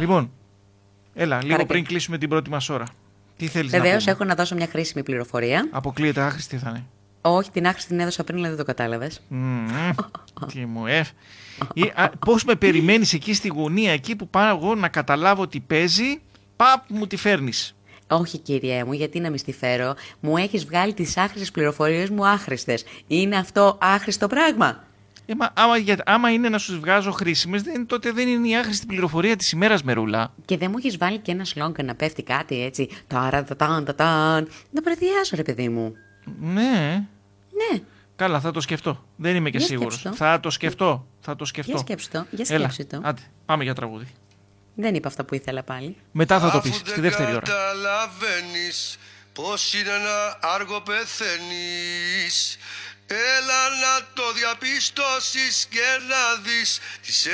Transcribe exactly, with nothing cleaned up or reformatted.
Λοιπόν, έλα, λίγο Παρακαλώ. πριν κλείσουμε την πρώτη μας ώρα. Τι θέλεις να πούμε? Βεβαίως, έχω να δώσω μια χρήσιμη πληροφορία. Αποκλείεται, άχρηστη θα είναι. Όχι, την άχρηστη την έδωσα πριν, αλλά δεν το κατάλαβες. Mm, τι μου έφ. Πώς με περιμένεις εκεί στη γωνία, εκεί που πάω εγώ να καταλάβω τι παίζει, παπ μου τη φέρνεις. Όχι, κυριέ μου, γιατί να μη στη φέρω. Μου έχεις βγάλει τις άχρηστες πληροφορίες μου άχρηστες. Είναι αυτό άχρηστο πράγμα? Ε, μα, άμα, για, άμα είναι να σου βγάζω χρήσιμες, δεν, τότε δεν είναι η άχρηστη πληροφορία της ημέρας, Μερούλα. Και δεν μου έχεις βάλει και ένα σλόγγαν να πέφτει κάτι έτσι. Ταρα τα ταν τα ταν. Να προετοιάσω, ρε παιδί μου. Ναι. Ναι. Καλά, θα το σκεφτώ. Δεν είμαι και Για σίγουρος. σκέψου το. Θα το σκεφτώ. Θα το σκεφτώ. Για σκέψου το. Για Έλα, σκέψου το. άντε, πάμε για τραγούδι. Δεν είπα αυτά που ήθελα πάλι. Μετά θα το Αφού πεις, στη δεν δεύτερη ώρα. καταλαβαίνεις πως είναι να άργο πεθαίνεις, έλα να το διαπιστώσεις και να δεις τις